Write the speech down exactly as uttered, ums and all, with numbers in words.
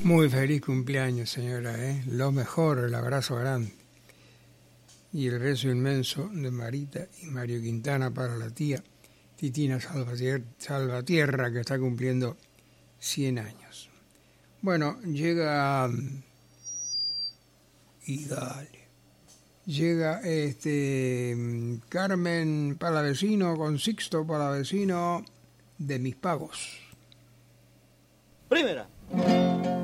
Muy feliz cumpleaños, señora, ¿eh? Lo mejor, el abrazo grande. Y el beso inmenso de Marita y Mario Quintana para la tía Titina Salvatierra, Salvatierra que está cumpliendo cien años. Bueno, llega... Y dale. Llega este Carmen Palavecino con Sixto Palavecino de Mis Pagos. Primera.